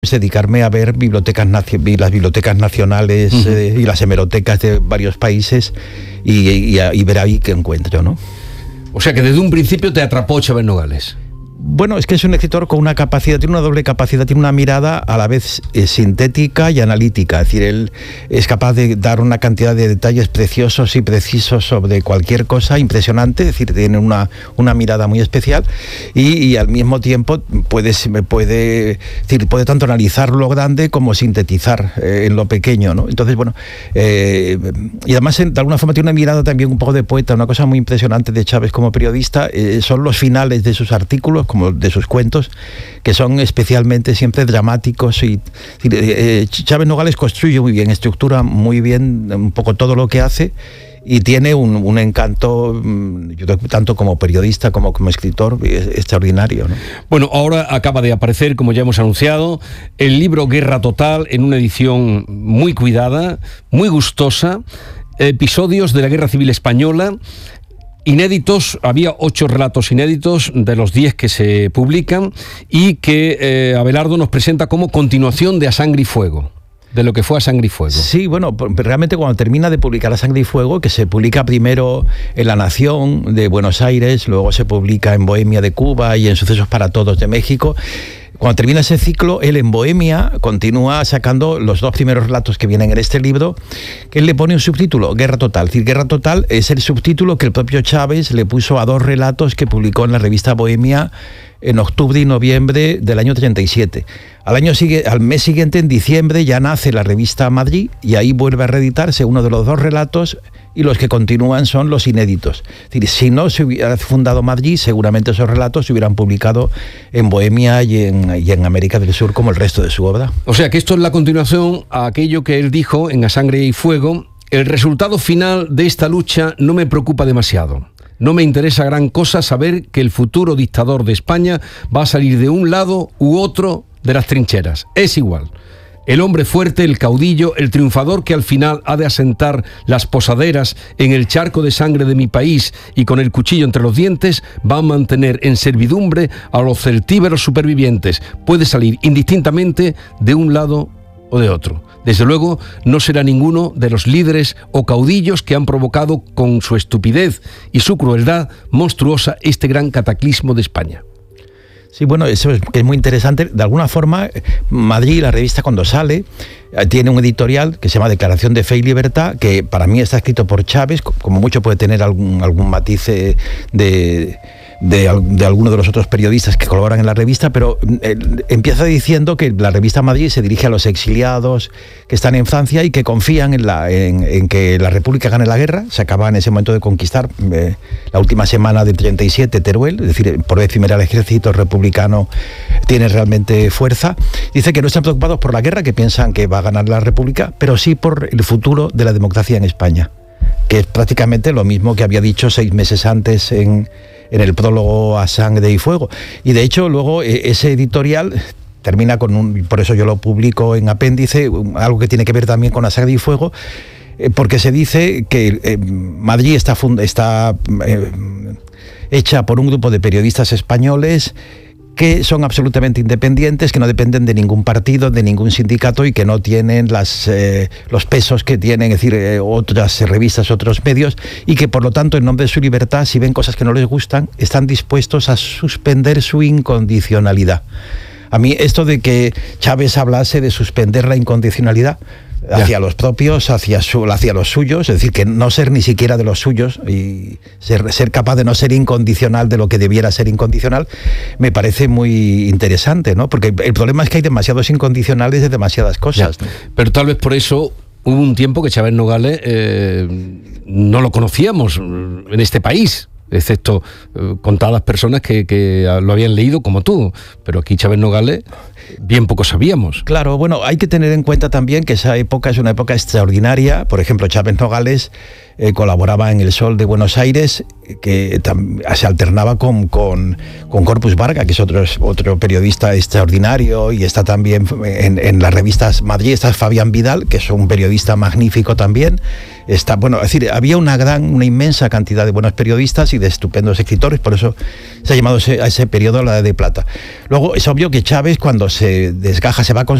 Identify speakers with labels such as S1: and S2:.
S1: dedicarme a ver las bibliotecas nacionales y las hemerotecas de varios países y ver ahí qué encuentro, ¿no?
S2: O sea que desde un principio te atrapó Chávez Nogales.
S1: Bueno, es que es un escritor con una capacidad, tiene una doble capacidad, tiene una mirada a la vez sintética y analítica. Es decir, él es capaz de dar una cantidad de detalles preciosos y precisos sobre cualquier cosa impresionante. Es decir, tiene una mirada muy especial y al mismo tiempo puede tanto analizar lo grande como sintetizar en lo pequeño, ¿no? Entonces, bueno, y además de alguna forma tiene una mirada también un poco de poeta. Una cosa muy impresionante de Chávez como periodista son los finales de sus artículos, como de sus cuentos, que son especialmente siempre dramáticos y Chávez Nogales construye muy bien, estructura muy bien un poco todo lo que hace y tiene un encanto, yo creo, tanto como periodista como escritor, extraordinario, ¿no?
S2: Bueno, ahora acaba de aparecer, como ya hemos anunciado, el libro Guerra Total en una edición muy cuidada, muy gustosa, episodios de la Guerra Civil Española, inéditos. Había 8 relatos inéditos de los 10 que se publican y que Abelardo nos presenta como continuación de A Sangre y Fuego, de lo que fue A Sangre y Fuego.
S1: Sí, bueno, realmente cuando termina de publicar A Sangre y Fuego, que se publica primero en La Nación de Buenos Aires, luego se publica en Bohemia de Cuba y en Sucesos para Todos de México. Cuando termina ese ciclo, él en Bohemia continúa sacando los 2 primeros relatos que vienen en este libro, que él le pone un subtítulo, Guerra Total. Es decir, Guerra Total es el subtítulo que el propio Chávez le puso a 2 relatos que publicó en la revista Bohemia en octubre y noviembre del año 37. Al mes siguiente, en diciembre, ya nace la revista Madrid y ahí vuelve a reeditarse uno de los 2 relatos y los que continúan son los inéditos. Es decir, si no se hubiera fundado Madrid, seguramente esos relatos se hubieran publicado en Bohemia y en América del Sur como el resto de su obra.
S2: O sea que esto es la continuación a aquello que él dijo en A Sangre y Fuego: el resultado final de esta lucha no me preocupa demasiado. No me interesa gran cosa saber que el futuro dictador de España va a salir de un lado u otro de las trincheras. Es igual. El hombre fuerte, el caudillo, el triunfador que al final ha de asentar las posaderas en el charco de sangre de mi país y con el cuchillo entre los dientes, va a mantener en servidumbre a los celtíberos supervivientes. Puede salir indistintamente de un lado o de otro. Desde luego, no será ninguno de los líderes o caudillos que han provocado con su estupidez y su crueldad monstruosa este gran cataclismo de España.
S1: Sí, bueno, eso es muy interesante. De alguna forma, Madrid, la revista, cuando sale, tiene un editorial que se llama Declaración de Fe y Libertad, que para mí está escrito por Chávez, como mucho puede tener algún matiz de alguno de los otros periodistas que colaboran en la revista, pero empieza diciendo que la revista Madrid se dirige a los exiliados que están en Francia y que confían en que la República gane la guerra. Se acaba en ese momento de conquistar la última semana del 37 Teruel, es decir, por vez primera el ejército republicano tiene realmente fuerza. Dice que no están preocupados por la guerra, que piensan que va a ganar la República, pero sí por el futuro de la democracia en España, que es prácticamente lo mismo que había dicho 6 meses antes en el prólogo A Sangre y Fuego. Y de hecho luego ese editorial termina con por eso yo lo publico en apéndice, algo que tiene que ver también con A Sangre y Fuego, porque se dice que Madrid está hecha por un grupo de periodistas españoles que son absolutamente independientes, que no dependen de ningún partido, de ningún sindicato y que no tienen los pesos que tienen, es decir, otras revistas, otros medios, y que por lo tanto, en nombre de su libertad, si ven cosas que no les gustan, están dispuestos a suspender su incondicionalidad. A mí esto de que Chávez hablase de suspender la incondicionalidad hacia los propios, hacia los suyos, es decir, que no ser ni siquiera de los suyos y ser capaz de no ser incondicional de lo que debiera ser incondicional, me parece muy interesante, ¿no? Porque el problema es que hay demasiados incondicionales de demasiadas cosas, ¿no?
S2: Pero tal vez por eso hubo un tiempo que Chávez Nogales no lo conocíamos en este país, excepto contadas personas que lo habían leído como tú, pero aquí Chávez Nogales bien poco sabíamos.
S1: Claro, bueno, hay que tener en cuenta también que esa época es una época extraordinaria. Por ejemplo, Chávez Nogales colaboraba en El Sol de Buenos Aires, que se alternaba con Corpus Barga, que es otro periodista extraordinario, y está también en las revistas Madrid, está Fabián Vidal, que es un periodista magnífico también. Es decir, había una inmensa cantidad de buenos periodistas y de estupendos escritores, por eso se ha llamado a ese periodo la Edad de Plata. Luego es obvio que Chávez, cuando se desgaja, se va con